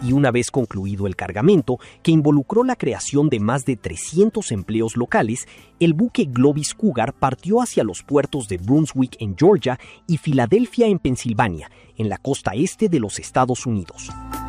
Y una vez concluido el cargamento, que involucró la creación de más de 300 empleos locales, el buque Glovis Cougar partió hacia los puertos de Brunswick en Georgia y Filadelfia en Pensilvania, en la costa este de los Estados Unidos.